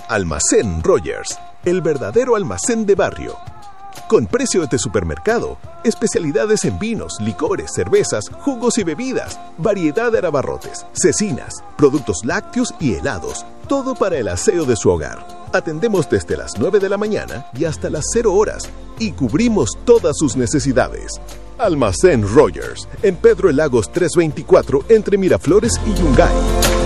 Almacén Rogers, el verdadero almacén de barrio. Con precios de supermercado, especialidades en vinos, licores, cervezas, jugos y bebidas, variedad de abarrotes, cecinas, productos lácteos y helados, todo para el aseo de su hogar. Atendemos desde las 9 de la mañana y hasta las 0 horas y cubrimos todas sus necesidades. Almacén Rogers, en Pedro Lagos 324, entre Miraflores y Yungay.